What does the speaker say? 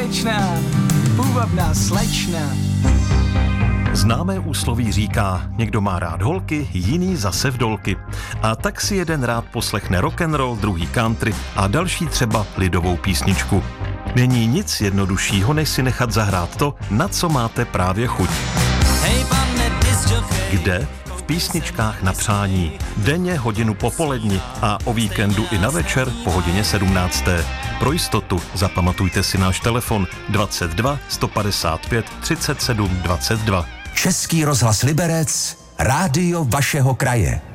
slečna, půvabná slečna. Známé úsloví říká, někdo má rád holky, jiný zase vdolky. A tak si jeden rád poslechne rock'n'roll, druhý country a další třeba lidovou písničku. Není nic jednoduššího, než si nechat zahrát to, na co máte právě chuť. Kde? V písničkách na přání. Denně hodinu po poledni a o víkendu i na večer po hodině 17. Pro jistotu zapamatujte si náš telefon 22 155 37 22. Český rozhlas Liberec, rádio vašeho kraje.